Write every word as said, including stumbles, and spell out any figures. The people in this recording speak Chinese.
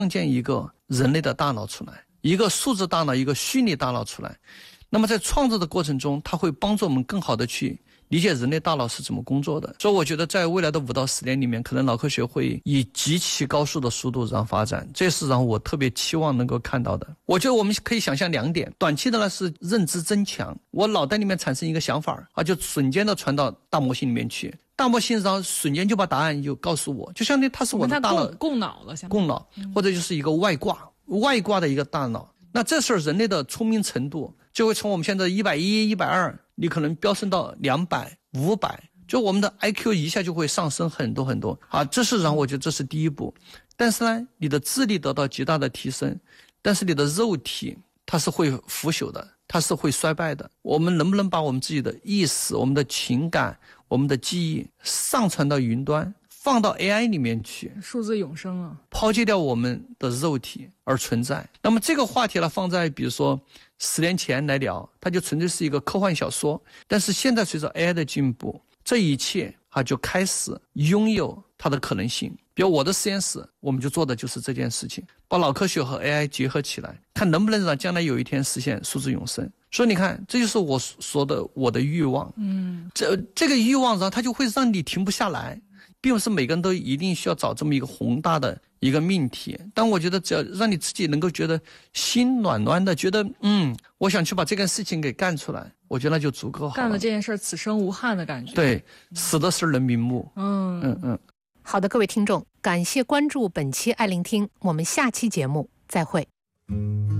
创建一个人类的大脑出来，一个数字大脑，一个虚拟大脑出来。那么在创造的过程中，它会帮助我们更好的去理解人类大脑是怎么工作的。所以我觉得在未来的五到十年里面，可能脑科学会以极其高速的速度让发展，这是让我特别期望能够看到的。我觉得我们可以想象两点，短期的呢是认知增强，我脑袋里面产生一个想法啊，就瞬间的传到大模型里面去，大模型然后瞬间就把答案就告诉我，就相当于它是我的大脑供脑了， 供脑，或者就是一个外挂外挂的一个大脑。那这时候人类的聪明程度就会从我们现在一百一、一百二，你可能飙升到两百、五百，就我们的 I Q 一下就会上升很多很多啊！这是让我觉得这是第一步。但是呢，你的智力得到极大的提升，但是你的肉体它是会腐朽的，它是会衰败的。我们能不能把我们自己的意识、我们的情感、我们的记忆上传到云端？放到 A I 里面去， 数字永生啊， 抛弃掉我们的肉体而存在。那么这个话题呢，放在比如说十年前来聊，它就纯粹是一个科幻小说。但是现在随着 A I 的进步，这一切啊就开始拥有它的可能性。比如我的实验室，我们就做的就是这件事情，把脑科学和 A I 结合起来，看能不能让将来有一天实现数字永生。所以你看，这就是我说的我的欲望。嗯，这这个欲望，然后它就会让你停不下来。并不是每个人都一定需要找这么一个宏大的一个命题，但我觉得只要让你自己能够觉得心暖暖的，觉得嗯，我想去把这件事情给干出来，我觉得那就足够好了。 干了这件事此生无憾的感觉。 对，死的是人瞑目。 嗯嗯嗯。 好的，各位听众，感谢关注本期爱聆听，我们下期节目再会。